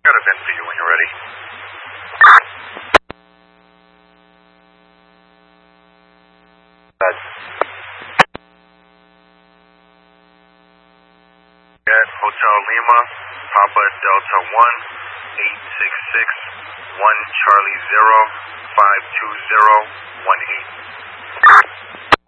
got a vent for you when you're ready. Hotel Lima, Papa Delta 1, 866 1 Charlie 0 520 18.